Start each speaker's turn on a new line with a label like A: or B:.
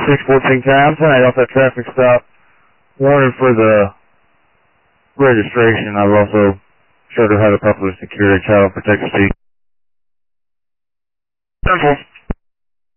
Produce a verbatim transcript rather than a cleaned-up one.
A: six fourteen Townsend, I got that traffic stop warning for the registration. I've also showed her how to properly secure a child protective seat. Central.